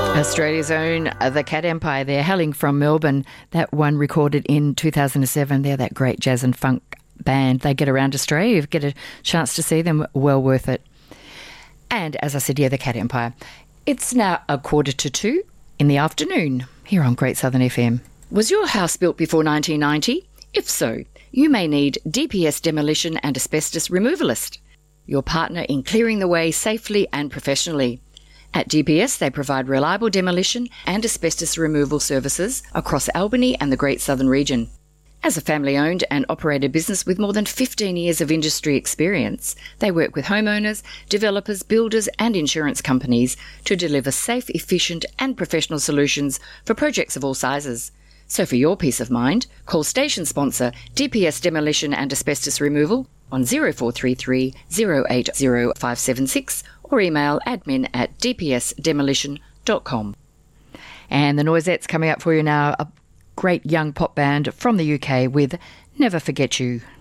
Australia's own The Cat Empire. They're hailing from Melbourne. That one recorded in 2007. They're that great jazz and funk band. They get around Australia. You get a chance to see them, well worth it. And as I said, The Cat Empire. It's now 1:45 in the afternoon here on Great Southern FM. Was your house built before 1990? If so, you may need DPS Demolition and Asbestos Removalist, your partner in clearing the way safely and professionally. At DPS, they provide reliable demolition and asbestos removal services across Albany and the Great Southern region. As a family-owned and operated business with more than 15 years of industry experience, they work with homeowners, developers, builders and insurance companies to deliver safe, efficient and professional solutions for projects of all sizes. So for your peace of mind, call station sponsor DPS Demolition and Asbestos Removal on 0433 080 576 or email admin@dpsdemolition.com. And the Noisettes coming up for you now, a great young pop band from the UK with Never Forget You.